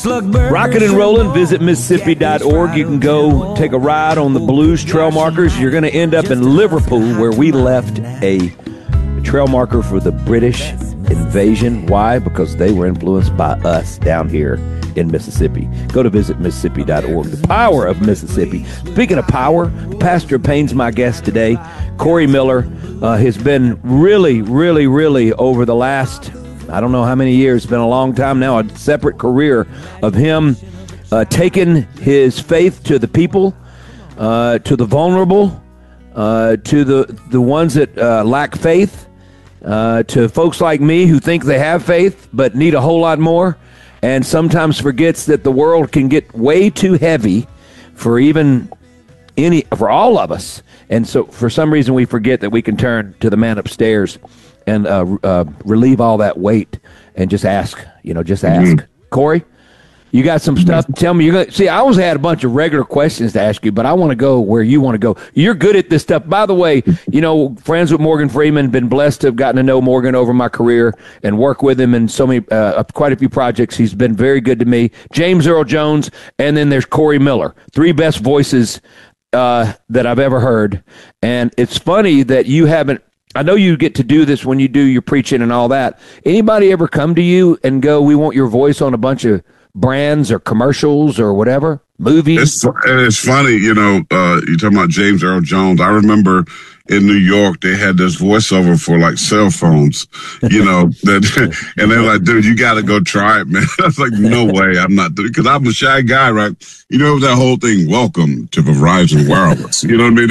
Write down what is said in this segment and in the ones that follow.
Rockin' and rollin', visit Mississippi.org. You can go take a ride on the Blues trail markers. You're going to end up in Liverpool, where we left a trail marker for the British invasion. Why? Because they were influenced by us down here in Mississippi. Go to visit Mississippi.org. The power of Mississippi. Speaking of power, Pastor Payne's my guest today. Corey Miller has been really over the last, I don't know how many years, it's been a long time now, a separate career of him taking his faith to the people, to the vulnerable, to the ones that lack faith, to folks like me who think they have faith but need a whole lot more, and sometimes forgets that the world can get way too heavy for for all of us. And so for some reason we forget that we can turn to the man upstairs and relieve all that weight and just ask. Corey, you got some stuff to tell me? I always had a bunch of regular questions to ask you, but I want to go where you want to go. You're good at this stuff. By the way, friends with Morgan Freeman, been blessed to have gotten to know Morgan over my career and work with him in so many, quite a few projects. He's been very good to me. James Earl Jones, and then there's Corey Miller. Three best voices that I've ever heard. And it's funny that you haven't, I know you get to do this when you do your preaching and all that. Anybody ever come to you and go, we want your voice on a bunch of brands or commercials or whatever, movies? It's funny, you're talking about James Earl Jones. I remember in New York, they had this voiceover for like cell phones, that, and they're like, dude, you got to go try it, man. I was like, no way, I'm not doing it, because I'm a shy guy, right? That whole thing, welcome to Verizon Wireless. You know what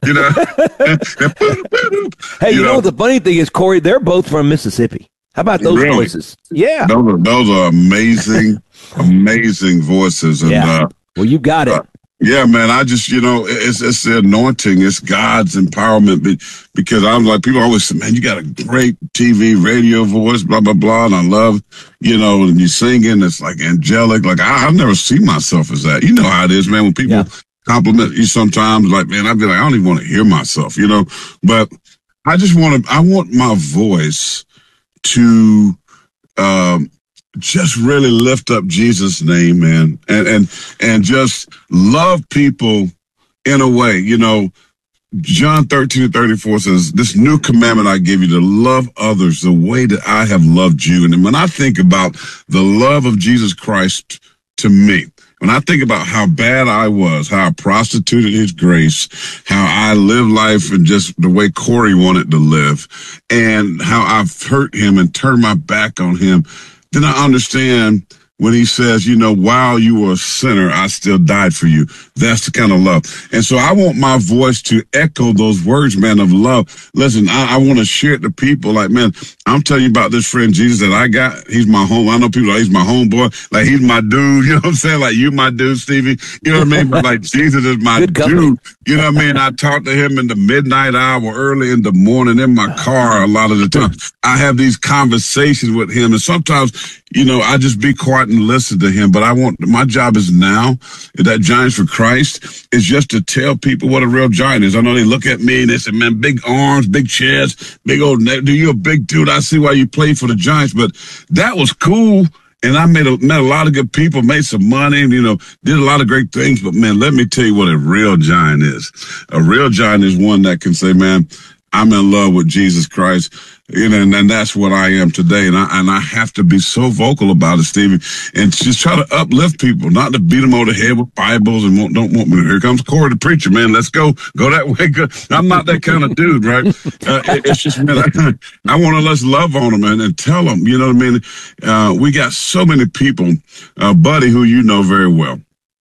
I mean? Hey, the funny thing is, Corey, they're both from Mississippi. How about those voices? Yeah. Those are amazing, amazing voices. And, well, you got it. Yeah, man, I just, it's the anointing. It's God's empowerment, because I'm like, people always say, man, you got a great TV, radio voice, blah, blah, blah. And I love, and you singing, it's like angelic. Like, I've never seen myself as that. You know how it is, man, when people compliment you sometimes, like, man, I'd be like, I don't even want to hear myself, but I want my voice to, just really lift up Jesus' name, man, and just love people in a way. John 13:34 says, this new commandment I give you, to love others the way that I have loved you. And when I think about the love of Jesus Christ to me, when I think about how bad I was, how I prostituted his grace, how I lived life and just the way Corey wanted to live, and how I've hurt him and turned my back on him, then I understand when he says, while you were a sinner, I still died for you. That's the kind of love. And so I want my voice to echo those words, man, of love. Listen, I want to share it to people. Like, man, I'm telling you about this friend Jesus that I got. He's my home. I know people like, he's my homeboy. Like, he's my dude. You know what I'm saying? Like, you my dude, Stevie. You know what I mean? But like, Jesus is my dude. You know what I mean? I talk to him in the midnight hour, early in the morning, in my car a lot of the time. I have these conversations with him. And sometimes, I just be quiet and listen to him. But my job is now, that Giants for Christ, is just to tell people what a real giant is. I know they look at me and they say, man, big arms, big chest, big old neck. Dude, you're a big dude. I see why you played for the Giants. But that was cool. And I met a lot of good people, made some money, and, did a lot of great things. But, man, let me tell you what a real giant is. A real giant is one that can say, man, I'm in love with Jesus Christ. And that's what I am today. And I have to be so vocal about it, Stevie, and just try to uplift people, not to beat them over the head with Bibles and don't want me to. Here comes Corey the preacher, man. Let's go that way. I'm not that kind of dude, right? It's just, man, I want to let's love on them and tell them, you know what I mean? We got so many people, Buddy, who you know very well.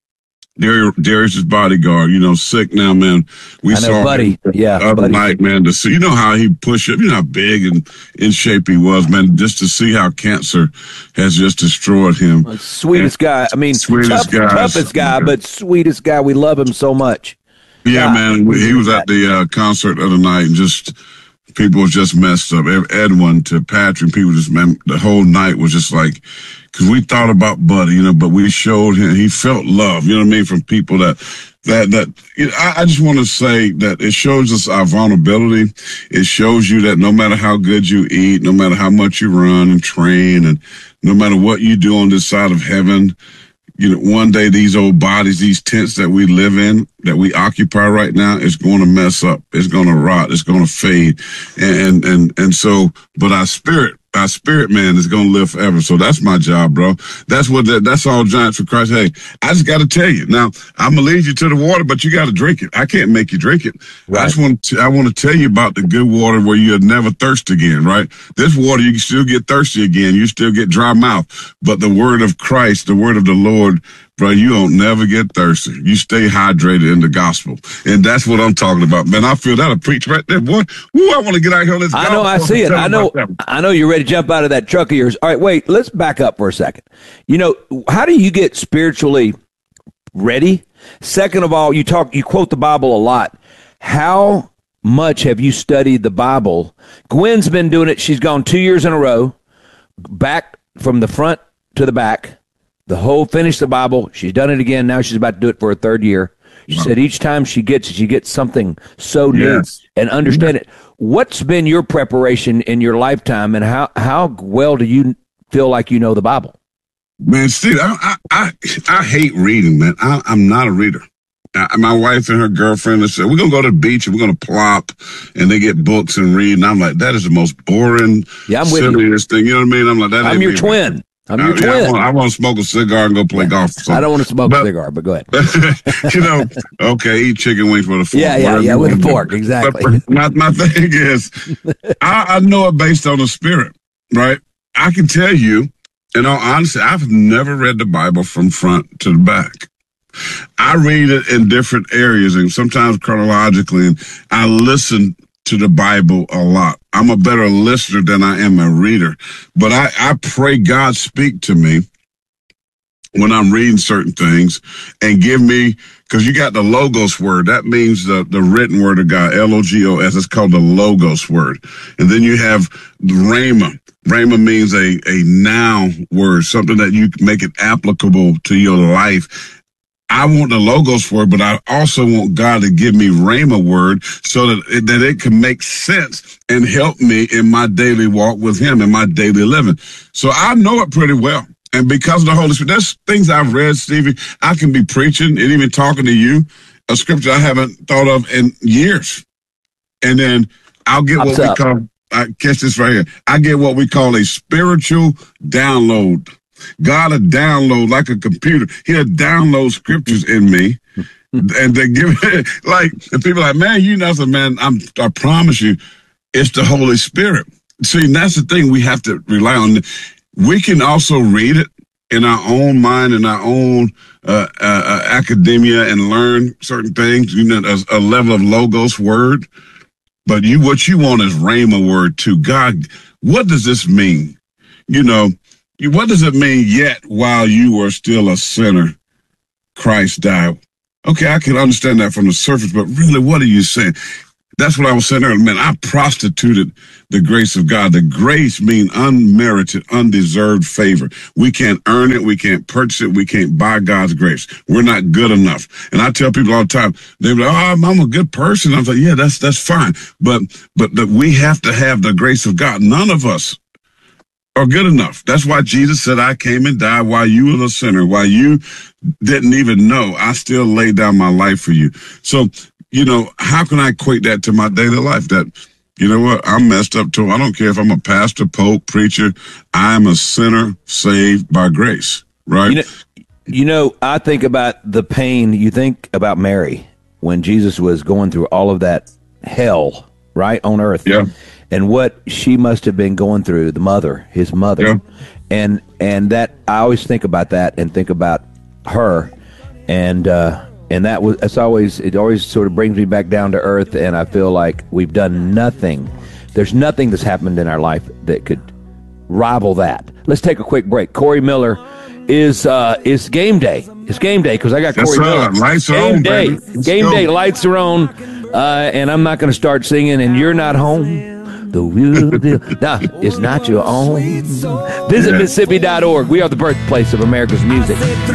Darius's bodyguard, sick now, man. We saw Buddy. The other night, man. To see, how he pushed up, how big and in shape he was, man. Just to see how cancer has just destroyed him. Sweetest guy. I mean, toughest guy, but sweetest guy. We love him so much. Yeah, man. He was at the concert the other night, and just people was just messed up. Edwin to Patrick, people just, man, the whole night was just like, because we thought about Buddy, but we showed him, he felt love, from people that I just want to say that it shows us our vulnerability. It shows you that no matter how good you eat, no matter how much you run and train, and no matter what you do on this side of heaven, one day these old bodies, these tents that we live in, that we occupy right now, is going to mess up. It's going to rot. It's going to fade. And so, but our spirit man is going to live forever. So that's my job, bro. That's all Giants for Christ. Hey, I just got to tell you now, I'm going to lead you to the water, but you got to drink it. I can't make you drink it. Right. I want to tell you about the good water where you'll never thirst again, right? This water, you can still get thirsty again. You still get dry mouth, but the word of Christ, the word of the Lord, bro, you don't never get thirsty. You stay hydrated in the gospel. And that's what I'm talking about. Man, I feel that'll preach right there, boy. Woo, I want to get out here. I know, I see it. I know you're ready to jump out of that truck of yours. All right, wait, let's back up for a second. How do you get spiritually ready? Second of all, you quote the Bible a lot. How much have you studied the Bible? Gwen's been doing it. She's gone 2 years in a row, back from the front to the back. Finish the Bible. She's done it again. Now she's about to do it for a third year. She said each time she gets something so new and understand it. What's been your preparation in your lifetime, and how well do you feel like you know the Bible? Man, Steve, I hate reading, man. I'm not a reader. My wife and her girlfriend, they said, we're going to go to the beach and we're going to plop, and they get books and read. And I'm like, that is the most boring, silliest thing. You know what I mean? I'm like, that I'm your twin. I'm your twin. I want to smoke a cigar and go play golf. I don't want to smoke a cigar, but go ahead. Okay, eat chicken wings with a fork. Yeah, with a fork, exactly. But my thing is, I know it based on the Spirit, right? I can tell you, in all honesty, I've never read the Bible from front to the back. I read it in different areas and sometimes chronologically, and I listen to the Bible a lot. I'm a better listener than I am a reader, but I pray God speak to me when I'm reading certain things and give me, because you got the Logos word. That means the written word of God, Logos. It's called the Logos word. And then you have Rhema. Rhema means a noun word, something that you make it applicable to your life. I want the Logos word, but I also want God to give me Rhema word so that it can make sense and help me in my daily walk with Him, in my daily living. So I know it pretty well. And because of the Holy Spirit, there's things I've read, Stevie. I can be preaching and even talking to you, a scripture I haven't thought of in years. And then I'll get what we call, catch this right here. I get what we call a spiritual download. God will download like a computer. He'll download scriptures in me, and they give it and people are like, man, you know something, man. I promise you, it's the Holy Spirit. See, and that's the thing we have to rely on. We can also read it in our own mind, in our own academia, and learn certain things. A level of Logos word, but what you want is Rhema word too. God, what does this mean? What does it mean, yet while you were still a sinner, Christ died? Okay, I can understand that from the surface, but really, what are you saying? That's what I was saying earlier. Man, I prostituted the grace of God. The grace means unmerited, undeserved favor. We can't earn it. We can't purchase it. We can't buy God's grace. We're not good enough. And I tell people all the time, they're like, oh, I'm a good person. I'm like, yeah, that's fine. But we have to have the grace of God. None of us are good enough. That's why Jesus said, I came and died while you were a sinner, while you didn't even know. I still laid down my life for you. So, how can I equate that to my daily life? That, what, I'm messed up too. I don't care if I'm a pastor, pope, preacher. I'm a sinner saved by grace, right? I think about the pain. You think about Mary when Jesus was going through all of that hell, right, on earth. Yeah. And what she must have been going through, his mother. Yeah. And that, I always think about that and think about her. And it always sort of brings me back down to earth. And I feel like we've done nothing. There's nothing that's happened in our life that could rival that. Let's take a quick break. Corey Miller is game day. It's game day because I got Corey Miller. Lights are on, baby. Game day. Lights are on. And I'm not going to start singing "And You're Not Home." The wheel now it's not your own. Visit Mississippi.org. We are the birthplace of America's music.